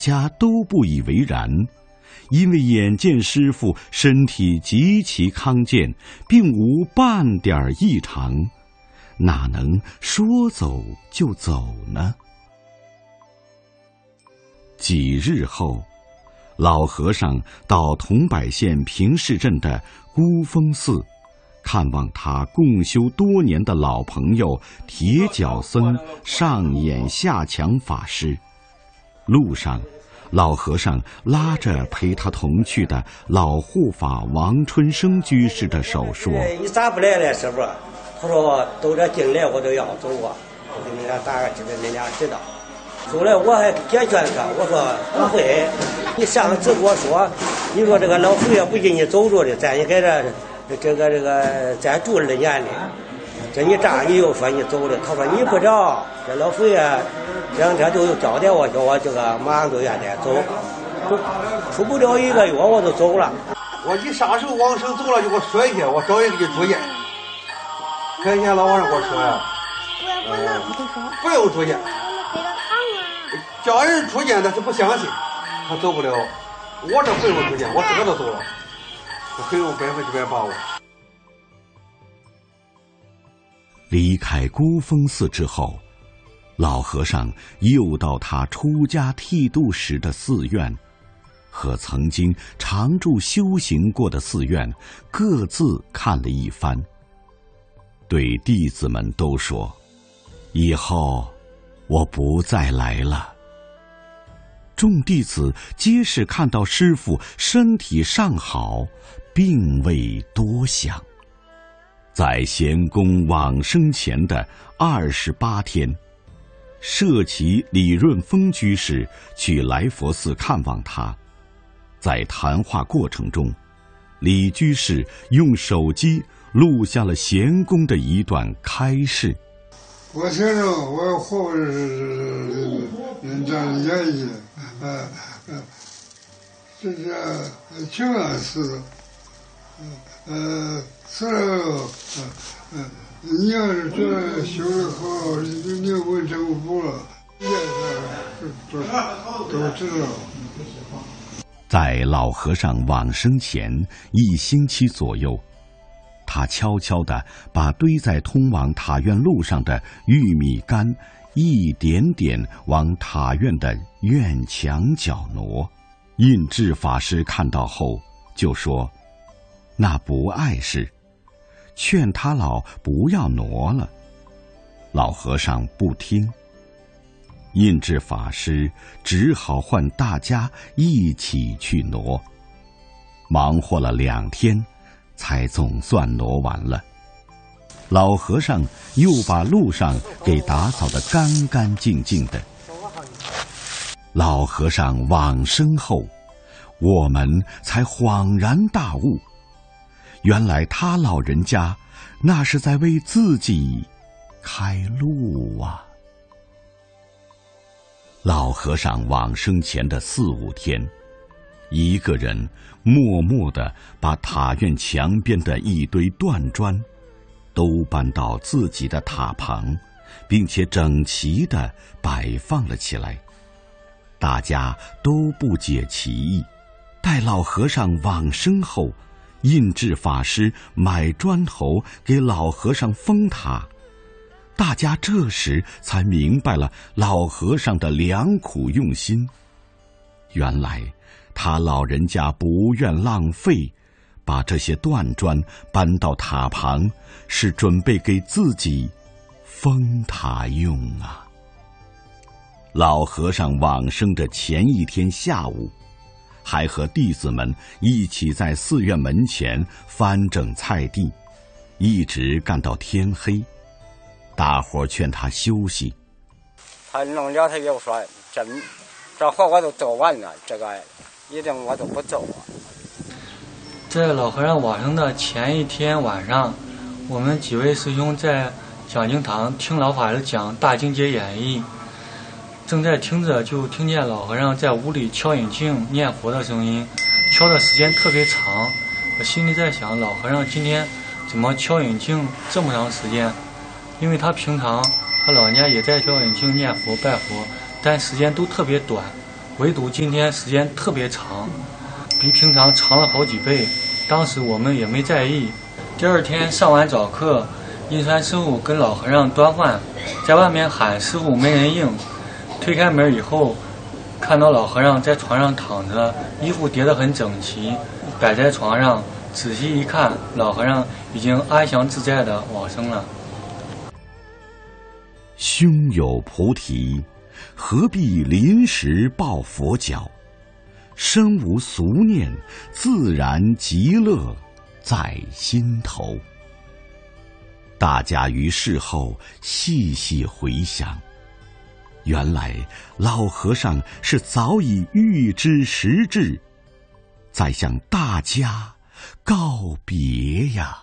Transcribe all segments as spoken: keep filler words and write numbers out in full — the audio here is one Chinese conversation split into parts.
家都不以为然，因为眼见师父身体极其康健，并无半点异常，哪能说走就走呢？几日后，老和尚到桐柏县平市镇的孤峰寺，看望他共修多年的老朋友铁脚僧上眼下强法师。路上，老和尚拉着陪他同去的老护法王春生居士的手说：“ 你咋不来了，师傅？”他说：“都这进来我都要走啊，我给你俩打个知道，人家知道。”后来我还解劝他，我说不会，你上次跟我说，你说这个老佛爷不给你走着的，咱也给这这个这个咱住了年的，这你这你又说你走了，他说你不知道，这老佛爷这两天都有交代我，叫我这个马上都愿得走，出不了一个月我就走了。 我一啥时候往生走了就给我说一下，我找人给你住院。看见老和尚给我说呀，呃，不用住院。叫人出见，他是不相信，他走不了。我这不用出见，我自个都走了，我很有百分之百把握。 离开孤峰寺之后，老和尚又到他出家剃度时的寺院，和曾经常住修行过的寺院各自看了一番，对弟子们都说：“以后我不再来了。”众弟子皆是看到师父身体尚好，并未多想。在贤公往生前的二十八天，舍其李润峰居士去来佛寺看望他。在谈话过程中，李居士用手机录下了贤公的一段开示。 我承认我活着是人家的演绎，呃呃，这是挺难死的，呃，死了，呃，你要是觉得修得好，你你问政府了，也都都知道。 在老和尚往生前一星期左右，他悄悄地把堆在通往塔院路上的玉米杆一点点往塔院的院墙角挪。印智法师看到后就说：“那不碍事，劝他老不要挪了。”老和尚不听，印智法师只好唤大家一起去挪。忙活了两天，才总算挪完了。老和尚又把路上给打扫得干干净净的。老和尚往生后，我们才恍然大悟，原来他老人家那是在为自己开路啊。老和尚往生前的四五天，一个人默默地把塔院墙边的一堆断砖都搬到自己的塔旁，并且整齐地摆放了起来。大家都不解其意。待老和尚往生后，印智法师买砖头给老和尚封塔，大家这时才明白了老和尚的良苦用心。原来他老人家不愿浪费，把这些断砖搬到塔旁，是准备给自己封塔用啊。老和尚往生的前一天下午，还和弟子们一起在寺院门前翻整菜地，一直干到天黑。大伙劝他休息， 他弄了他又说：“这这活我都做完了，这个一定我都不走啊。” 在老和尚往生的前一天晚上，我们几位师兄在讲经堂听老法师讲《大经解演义》，正在听着，就听见老和尚在屋里敲引磬念佛的声音，敲的时间特别长。我心里在想，老和尚今天怎么敲引磬这么长时间？因为他平常他老人家也在敲引磬念佛拜佛，但时间都特别短。 唯独今天时间特别长，比平常长了好几倍。当时我们也没在意。第二天上完早课，印传师傅跟老和尚端饭，在外面喊师傅没人应。推开门以后，看到老和尚在床上躺着，衣服叠得很整齐，摆在床上。仔细一看，老和尚已经安详自在地往生了。 胸有菩提，何必临时抱佛脚？身无俗念，自然极乐在心头。大家于事后细细回想，原来老和尚是早已预知时至，在向大家告别呀！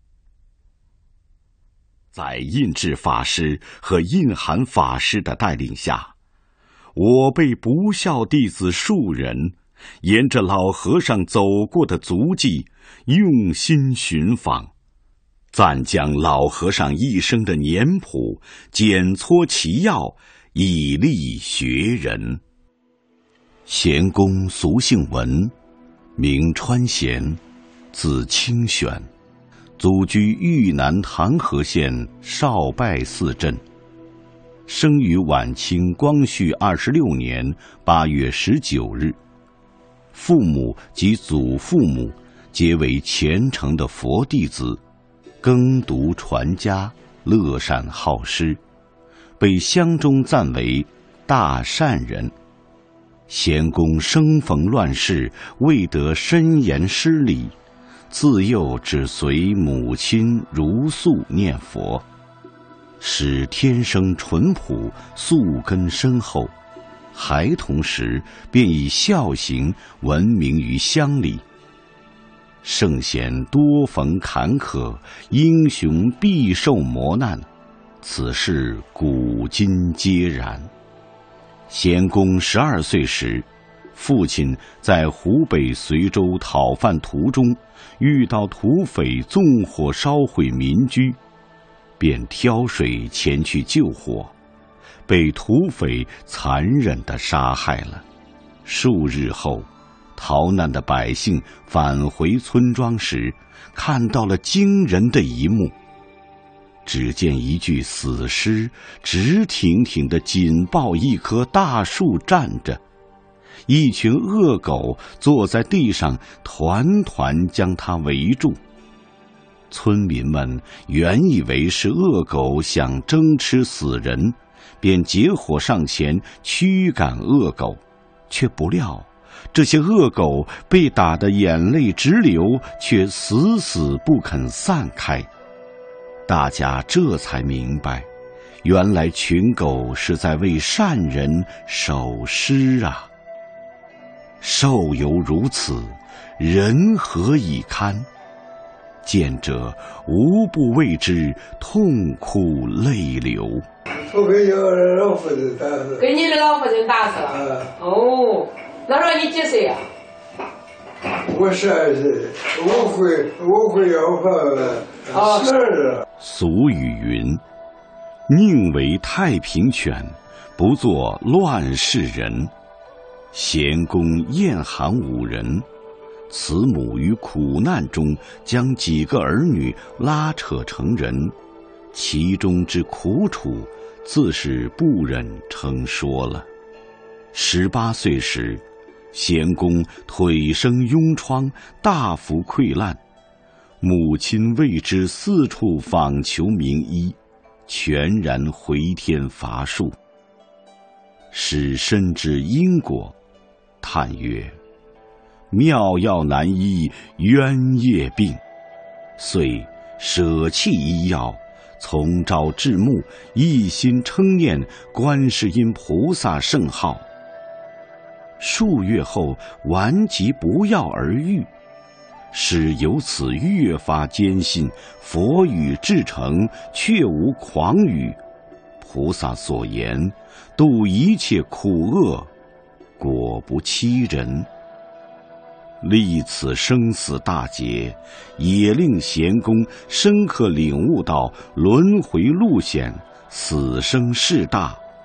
在印智法师和印涵法师的带领下，我辈不孝弟子数人，沿着老和尚走过的足迹，用心寻访，暂将老和尚一生的年谱检撮其要，以利学人。贤公俗姓文，名川贤，字清玄，祖居豫南唐河县少拜寺镇，生于晚清光绪二十六年八月十九日。父母及祖父母皆为虔诚的佛弟子，耕读传家，乐善好施，被乡中赞为大善人。贤公生逢乱世，未得深严师礼，自幼只随母亲如素念佛，使天生淳朴，素根深厚。孩童时便以孝行闻名于乡里。圣贤多逢坎坷，英雄必受磨难，此事古今皆然。贤公十二岁时，父亲在湖北随州讨饭途中遇到土匪纵火烧毁民居，便挑水前去救火，被土匪残忍地杀害了。数日后，逃难的百姓返回村庄时，看到了惊人的一幕。只见一具死尸直挺挺地紧抱一棵大树站着，一群恶狗坐在地上团团将它围住。村民们原以为是恶狗想争吃死人，便结伙上前驱赶恶狗，却不料这些恶狗被打得眼泪直流，却死死不肯散开。大家这才明白，原来群狗是在为善人守尸啊！兽犹如此，人何以堪？见者无不为之痛哭泪流。 我给你老父亲打死。 给你的老父亲打死了。嗯、哦，那时候你几岁呀、 啊？我十二岁，我会我会要饭十二。 俗语云：“宁为太平犬，不做乱世人。”贤公晏含五人，慈母于苦难中将几个儿女拉扯成人，其中之苦楚，自是不忍称说了。十八岁时，贤公腿生痈疮，大幅溃烂，母亲为之四处访求名医，全然回天乏术。使深知因果，叹曰：“妙药难医冤业病。”遂舍弃医药，从朝至暮，一心称念观世音菩萨圣号。数月后，顽疾不药而愈，使由此越发坚信佛语至诚，确无诳语。菩萨所言，度一切苦厄，果不欺人。历此生死大劫，也令贤公深刻领悟到轮回路险，死生事大，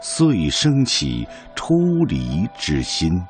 遂生起出离之心。